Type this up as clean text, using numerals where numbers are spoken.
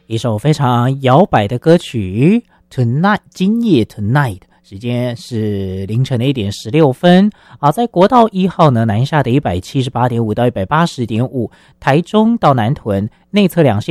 一首非常摇摆的歌曲 Tonight 今夜 Tonight， 时间是凌晨的1点16分啊，在国道1号呢南下的 178.5 到 180.5， 台中到南屯内侧两线